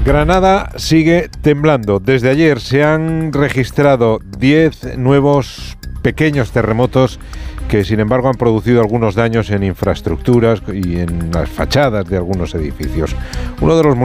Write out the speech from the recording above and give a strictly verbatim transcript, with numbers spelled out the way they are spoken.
Granada sigue temblando. Desde ayer se han registrado diez nuevos pequeños terremotos que, sin embargo, han producido algunos daños en infraestructuras y en las fachadas de algunos edificios. Uno de los